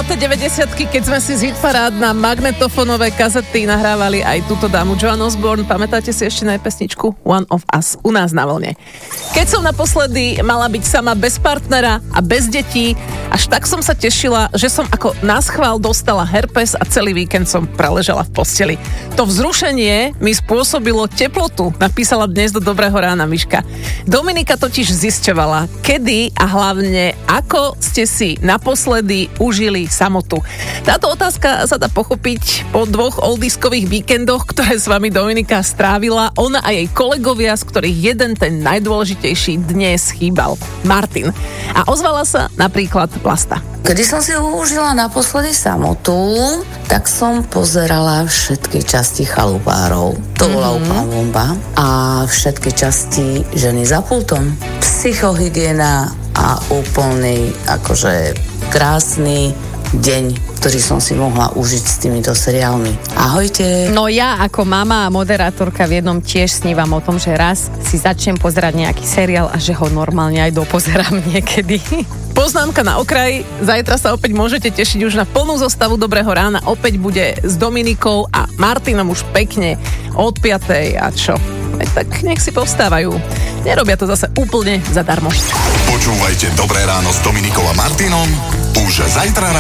zlaté 90-ky, keď sme si z hitparád na magnetofónové kazety nahrávali aj túto dámu Joan Osborne. Pamätáte si ešte na pesničku One of Us u nás na vlne? Keď som naposledy mala byť sama bez partnera a bez detí, až tak som sa tešila, že som ako naschvál dostala herpes a celý víkend som preležala v posteli. To vzrušenie mi spôsobilo teplotu, napísala dnes do Dobrého rána Miška. Dominika totiž zisťovala, kedy a hlavne ako ste si naposledy užili samotu. Táto otázka sa dá pochopiť po 2 oldiskových víkendoch, ktoré s vami Dominika strávila. Ona a jej kolegovia, z ktorých jeden, ten najdôležitejší, dnes chýbal. Martin. A ozvala sa napríklad Vlasta. Kedy som si užila naposledy samotu, tak som pozerala všetky časti Chalupárov. To bola úplná bomba. A všetky časti Ženy za pultom. Psychohygiena a úplný, akože krásny deň, ktorý som si mohla užiť s týmito seriálmi. Ahojte. No ja ako mama a moderátorka v jednom tiež snívam o tom, že raz si začnem pozerať nejaký seriál a že ho normálne aj dopozerám niekedy. Poznámka na okraj, zajtra sa opäť môžete tešiť už na plnú zostavu Dobrého rána, opäť bude s Dominikou a Martinom už pekne od 5:00 a čo? Tak nech si povstávajú. Nerobia to zase úplne zadarmo. Počúvajte Dobré ráno s Dominikou a Martinom už zajtra